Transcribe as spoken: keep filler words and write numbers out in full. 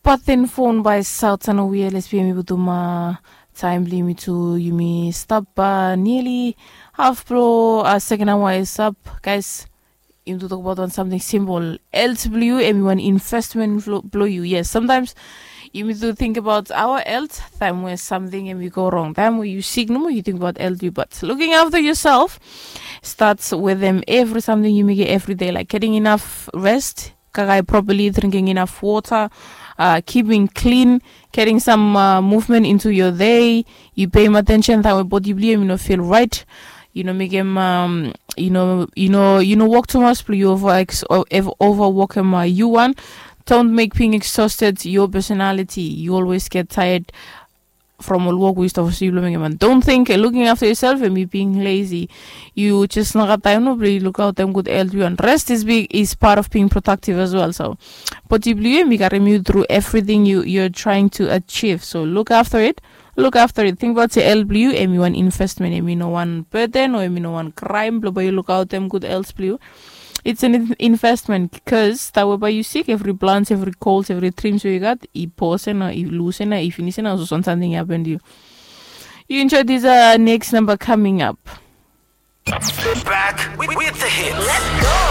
Pathin phone by South and we let's be able to ma time limit to you may stop uh, nearly half pro a second hour is up guys. You to talk about on something simple. L W everyone investment blow you. Yes, sometimes you need to think about our health time where something and we go wrong. Time where you seek no more you think about L W, but looking after yourself starts with them every something you make it every day, like getting enough rest, properly drinking enough water, uh, keeping clean, getting some uh, movement into your day. You pay attention that your body you know feel right. You know, make him, um, you know, you know, you know, walk too much, but you over ex or overwork him. Uh, you want, don't make being exhausted your personality. You always get tired from all work with stuff. Don't think uh, looking after yourself and me being lazy. You just not got time. Nobody look out them good health. And rest is big is part of being productive as well. So, but you we gotta move through everything you you're trying to achieve. So look after it. Look after it. Think about the L W, and one investment, and no one burden, or no one crime, but you look out them good L W. It's an investment because that way you seek every plans, every calls, every dreams you got, if person or if losing or if finishing or something happened to you. You enjoy this uh, next number coming up. Back with, with the hits. Let's go.